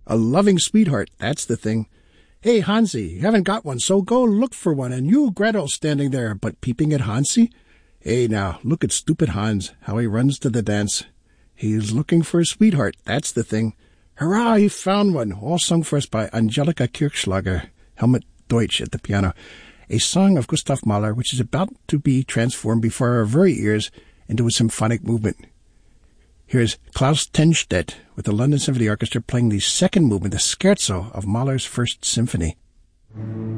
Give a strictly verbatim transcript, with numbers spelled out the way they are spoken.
A loving sweetheart, that's the thing. Hey, Hansi, you haven't got one, so go look for one. And you, Gretel, standing there, but peeping at Hansi? Hey, now, look at stupid Hans, how he runs to the dance. He's looking for a sweetheart, that's the thing. Hurrah, he found one, all sung for us by Angelika Kirchschlager, Helmut Deutsch at the piano. A song of Gustav Mahler, which is about to be transformed before our very ears into a symphonic movement. Here's Klaus Tenstedt with the London Symphony Orchestra playing the second movement, the scherzo of Mahler's First Symphony.